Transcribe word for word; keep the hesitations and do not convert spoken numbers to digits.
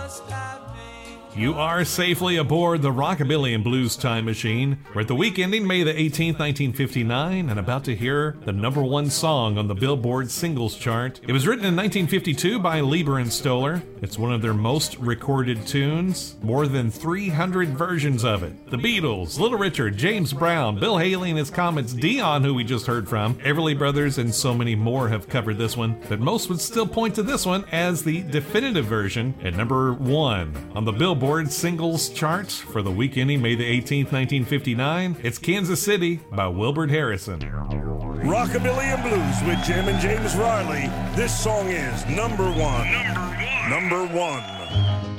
You are safely aboard the Rockabilly and Blues Time Machine. We're at the week ending May the eighteenth, nineteen fifty-nine, and about to hear the number one song on the Billboard Singles Chart. It was written in nineteen fifty-two by Leiber and Stoller. It's one of their most recorded tunes, more than three hundred versions of it. The Beatles, Little Richard, James Brown, Bill Haley and his Comets, Dion, who we just heard from, Everly Brothers, and so many more have covered this one, but most would still point to this one as the definitive version at number one on the Billboard Singles Chart for the week ending May the eighteenth, nineteen fifty-nine. It's Kansas City by Wilbert Harrison. Rockabilly and Blues with Jim and James Riley. This song is number one. Number one. Number one.